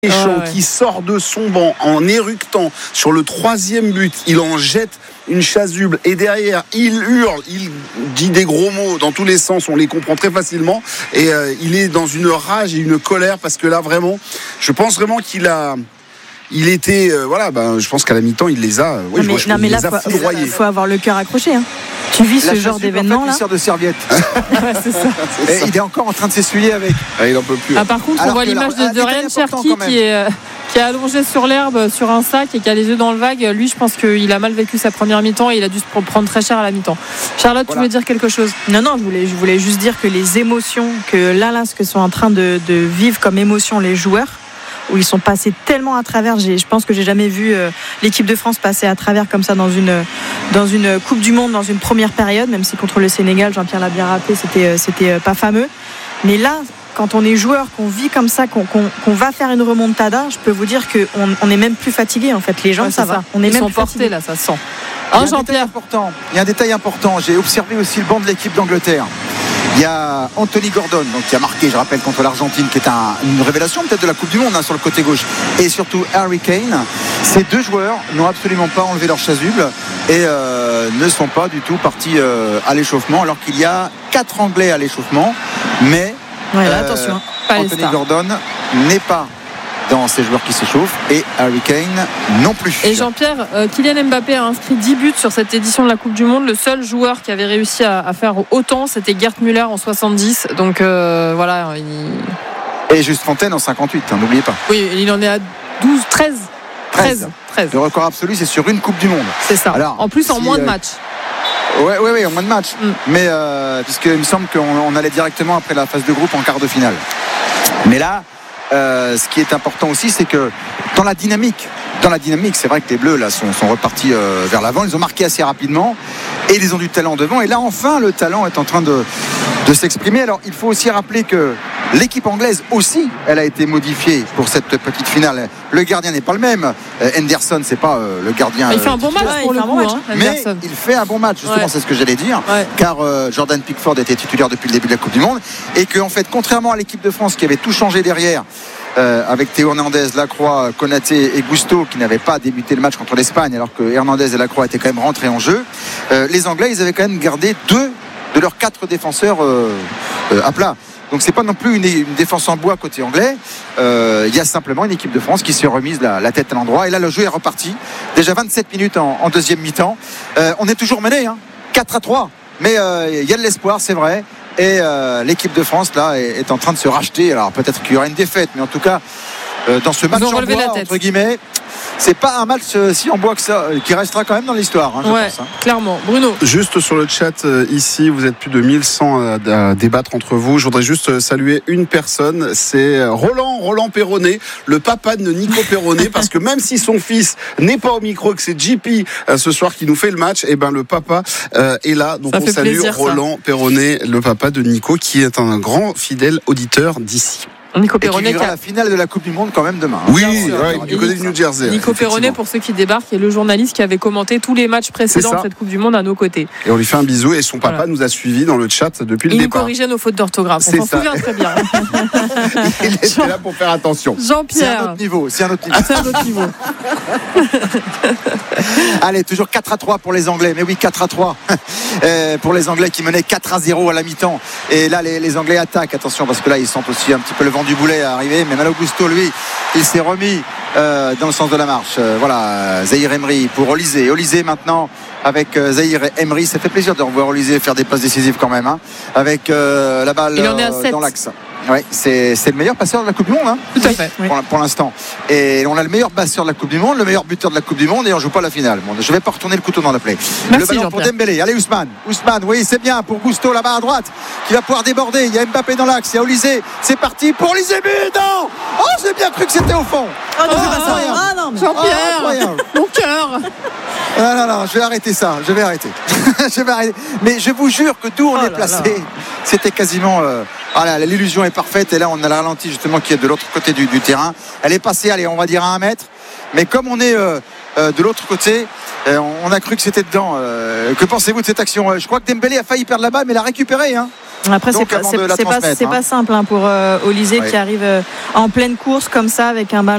Deschamps qui sort de son banc en éructant sur le 3e but, il en jette une chasuble et derrière il hurle, il dit des gros mots dans tous les sens, on les comprend très facilement et il est dans une rage et une colère parce que là vraiment, je pense vraiment il était, je pense qu'à la mi-temps, il les a, il faut avoir le cœur accroché. Hein. Tu vis ce genre d'événement là. De serviette. Ouais, c'est ça. Et il est encore en train de s'essuyer avec. Il en peut plus. Par contre, on voit l'image de Ryan Cherki qui est allongé sur l'herbe, sur un sac et qui a les yeux dans le vague. Lui, je pense qu'il a mal vécu sa première mi-temps et il a dû se prendre très cher à la mi-temps. Charlotte, tu voulais dire quelque chose? Non, je voulais juste dire que les émotions que ce que sont en train de vivre comme émotion les joueurs, où ils sont passés tellement à travers. Je pense que j'ai jamais vu l'équipe de France passer à travers comme ça dans une Coupe du Monde, dans une première période, même si contre le Sénégal, Jean-Pierre l'a bien rappelé, c'était pas fameux. Mais là, quand on est joueur, qu'on vit comme ça, qu'on va faire une remontada, je peux vous dire qu'on est même plus fatigué en fait. Les gens, ça va. Ils sont portés là, ça sent. Jean-Pierre. Il y a un détail important. J'ai observé aussi le banc de l'équipe d'Angleterre. Il y a Anthony Gordon, donc qui a marqué, je rappelle, contre l'Argentine, qui est une révélation peut-être de la Coupe du Monde sur le côté gauche, et surtout Harry Kane. Ces deux joueurs n'ont absolument pas enlevé leur chasuble et ne sont pas du tout partis à l'échauffement, alors qu'il y a 4 Anglais à l'échauffement, mais attention, Anthony Gordon n'est pas dans ces joueurs qui s'échauffent et Harry Kane non plus. Et Jean-Pierre, Kylian Mbappé a inscrit 10 buts sur cette édition de la Coupe du Monde. Le seul joueur qui avait réussi à faire autant, c'était Gerd Müller en 70. Donc voilà. Et Juste Fontaine en 58, n'oubliez pas. Oui, il en est à 13. Le record absolu, c'est sur une Coupe du Monde. C'est ça. Alors, en plus, en moins de matchs. Oui, en moins de matchs. Mais puisqu'il me semble qu'on allait directement après la phase de groupe en quart de finale. Mais là, ce qui est important aussi, c'est que dans la dynamique, c'est vrai que les Bleus là sont repartis vers l'avant. Ils ont marqué assez rapidement et ils ont du talent devant. Et là, enfin, le talent est en train de s'exprimer. Alors, il faut aussi rappeler que l'équipe anglaise aussi, elle a été modifiée pour cette petite finale. Le gardien n'est pas le même. Henderson, c'est pas le gardien. Il fait un bon match pour le coup, mais il fait un bon match. Justement, c'est ce que j'allais dire. Car Jordan Pickford était titulaire depuis le début de la Coupe du Monde et qu'en fait, contrairement à l'équipe de France qui avait tout changé derrière. Avec Théo Hernandez, Lacroix, Konaté et Gusto qui n'avaient pas débuté le match contre l'Espagne alors que Hernandez et Lacroix étaient quand même rentrés en jeu. Les Anglais, ils avaient quand même gardé 2 de leurs 4 défenseurs à plat. Donc c'est pas non plus une défense en bois côté anglais. Il y a simplement une équipe de France qui s'est remise la tête à l'endroit. Et là, le jeu est reparti. Déjà 27 minutes en deuxième mi-temps. On est toujours mené, 4-3. Mais il y a de l'espoir, c'est vrai. Et l'équipe de France là est en train de se racheter. Alors peut-être qu'il y aura une défaite, mais en tout cas dans ce match en bois entre guillemets, c'est pas un match si en bois que ça, qui restera quand même dans l'histoire, je pense. Clairement. Bruno. Juste sur le chat ici, vous êtes plus de 1100 à débattre entre vous. Je voudrais juste saluer une personne, c'est Roland Perronnet, le papa de Nico Perronnet, parce que même si son fils n'est pas au micro, que c'est JP ce soir qui nous fait le match, et le papa est là. Donc on salue plaisir, Roland Perronnet, le papa de Nico, qui est un grand fidèle auditeur d'ici. Nico Perronnet qui la finale de la Coupe du Monde quand même demain. Oui, du côté du New Jersey. Nico Perronnet, pour ceux qui débarquent, est le journaliste qui avait commenté tous les matchs précédents de cette Coupe du Monde à nos côtés. Et on lui fait un bisou et son papa nous a suivis dans le chat depuis le départ. Il nous corrigeait nos fautes d'orthographe. On s'en souvient très bien. Il était là pour faire attention. Jean-Pierre. C'est un autre niveau. Allez, toujours 4-3 pour les Anglais. Mais oui, 4-3 pour les Anglais qui menaient 4-0 à la mi-temps. Et là, les Anglais attaquent. Attention, parce que là, ils sentent aussi un petit peu le vent du boulet à arriver. Mais Malo Gusto, lui, il s'est remis dans le sens de la marche. Voilà, Zahir Emery pour Olysée. Olysée maintenant avec Zahir Emery. Ça fait plaisir de revoir Olysée faire des passes décisives quand même. Avec la balle dans l'axe. Ouais, c'est le meilleur passeur de la Coupe du Monde, Tout à fait. Pour l'instant. Et on a le meilleur passeur de la Coupe du Monde, le meilleur buteur de la Coupe du Monde, et on joue pas la finale. Bon, je vais pas retourner le couteau dans la plaie. Merci, le ballon pour Dembélé. Allez, Ousmane, oui, c'est bien pour Gusto là-bas à droite, qui va pouvoir déborder. Il y a Mbappé dans l'axe, il y a Olysée. C'est parti pour Olysée, but. Non, j'ai bien cru que c'était au fond. Non, Jean-Pierre, mon cœur. Non, je vais arrêter ça. Je vais arrêter. Mais je vous jure que d'où on est placé, c'était quasiment. L'illusion est parfaite. Et là, on a la ralenti justement qui est de l'autre côté du terrain. Elle est passée, on va dire à 1 mètre. Mais comme on est de l'autre côté, on a cru que c'était dedans. Que pensez-vous de cette action? Je crois que Dembélé a failli perdre la balle, mais l'a récupéré. Après, c'est pas simple pour Olysée qui arrive en pleine course comme ça avec un ballon.